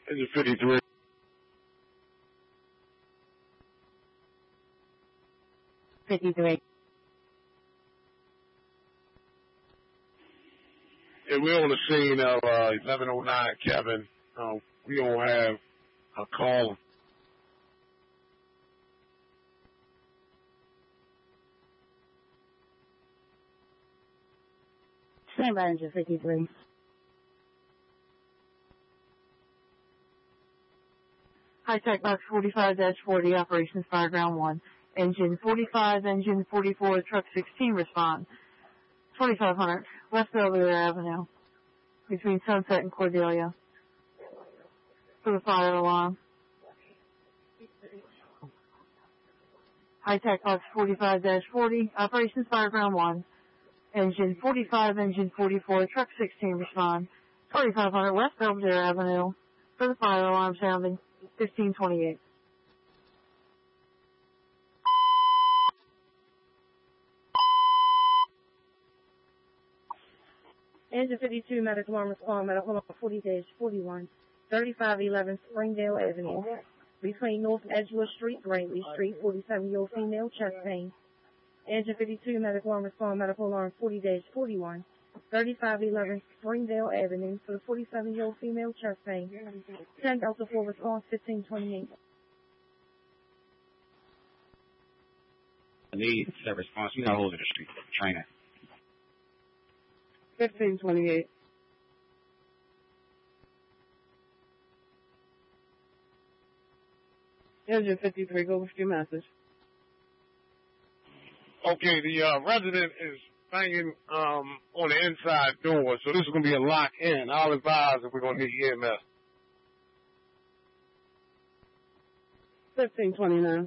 Engine 53. Yeah, we're on the scene of 1109 Kevin. We don't have a call. Stand by, Engine 53. High-Tech Box 45-40, Operations Fireground 1. Engine 45, Engine 44, Truck 16 respond. 2500 West Belvedere Avenue, between Sunset and Cordelia, for the fire alarm. High-Tech Box 45-40, Operations Fireground 1. Engine 45, Engine 44, Truck 16 respond. 2500 West Belvedere Avenue, for the fire alarm sounding. 1528. Engine 52, medical alarm respond, medical alarm 40-41, 3511 Springdale Avenue, between North Edgewood Street, Brainley Street, 47-year-old female, chest pain. Engine 52, medical alarm respond, medical alarm 40-41, 3511 Springdale Avenue, for the 47-year-old female, chest pain. 10 Delta 4 response, 1528. I need that response. We got a hold of the street trainer. 1528. Engine 53, go with your message. Okay, the resident is banging on the inside door, so this is going to be a lock-in. I'll advise if we're going to need EMS. 1529.